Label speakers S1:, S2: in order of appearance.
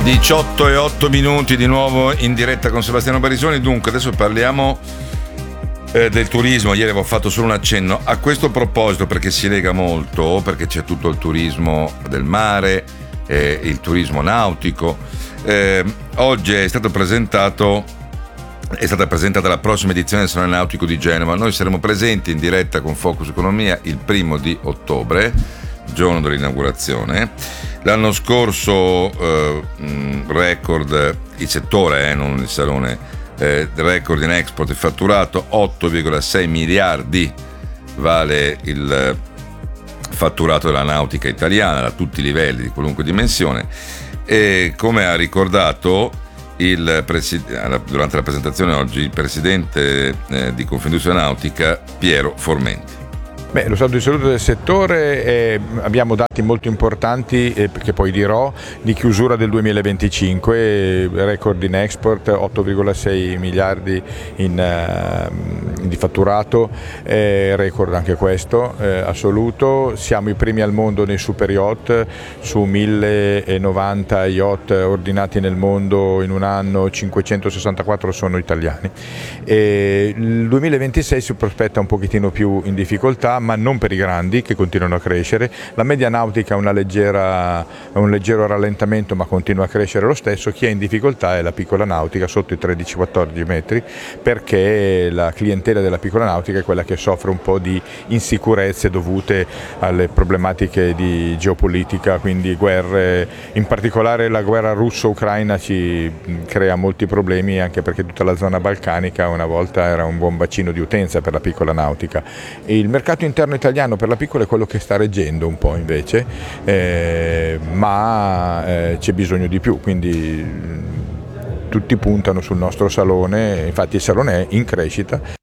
S1: 18 e 8 minuti di nuovo in diretta con Sebastiano Barisoni. Dunque adesso parliamo del turismo. Ieri avevo fatto solo un accenno a questo proposito perché si lega molto, perché c'è tutto il turismo del mare, il turismo nautico. Oggi è stata presentata la prossima edizione del Salone Nautico di Genova. Noi saremo presenti in diretta con Focus Economia il 1° ottobre, giorno dell'inaugurazione. L'anno scorso record il settore, non il salone, record in export e fatturato 8,6 miliardi vale il fatturato della nautica italiana a tutti i livelli, di qualunque dimensione. E come ha ricordato durante la presentazione oggi il presidente di Confindustria Nautica, Piero Formenti.
S2: Lo stato di salute del settore, abbiamo dati molto importanti che poi dirò, di chiusura del 2025, record in export, 8,6 miliardi di fatturato, record anche questo assoluto. Siamo i primi al mondo nei super yacht, su 1090 yacht ordinati nel mondo in un anno, 564 sono italiani. Il 2026 si prospetta un pochettino più in difficoltà, ma non per i grandi che continuano a crescere. La media nautica ha un leggero rallentamento, ma continua a crescere lo stesso. Chi è in difficoltà è la piccola nautica sotto i 13-14 metri, perché la clientela della piccola nautica è quella che soffre un po' di insicurezze dovute alle problematiche di geopolitica, quindi guerre, in particolare la guerra russo-ucraina ci crea molti problemi, anche perché tutta la zona balcanica una volta era un buon bacino di utenza per la piccola nautica. E il mercato interno italiano per la piccola è quello che sta reggendo un po' invece, ma c'è bisogno di più, quindi tutti puntano sul nostro salone, infatti il salone è in crescita.